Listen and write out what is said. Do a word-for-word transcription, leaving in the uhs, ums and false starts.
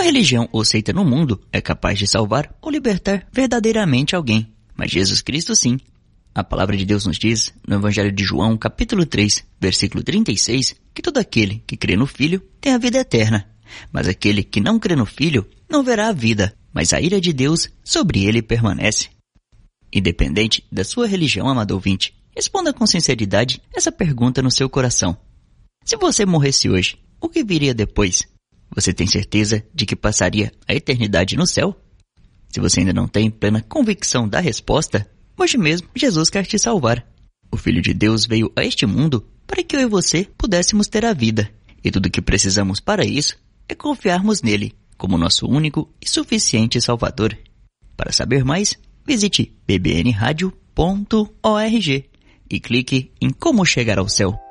Nenhuma religião ou seita no mundo é capaz de salvar ou libertar verdadeiramente alguém, mas Jesus Cristo sim. A palavra de Deus nos diz, no Evangelho de João, capítulo três, versículo trinta e seis, que todo aquele que crê no Filho tem a vida eterna, mas aquele que não crê no Filho não verá a vida, mas a ira de Deus sobre ele permanece. Independente da sua religião, amado ouvinte, responda com sinceridade essa pergunta no seu coração. Se você morresse hoje, o que viria depois? Você tem certeza de que passaria a eternidade no céu? Se você ainda não tem plena convicção da resposta, hoje mesmo Jesus quer te salvar. O Filho de Deus veio a este mundo para que eu e você pudéssemos ter a vida. E tudo o que precisamos para isso é confiarmos nele como nosso único e suficiente Salvador. Para saber mais, visite b b n radio ponto org e clique em Como Chegar ao Céu.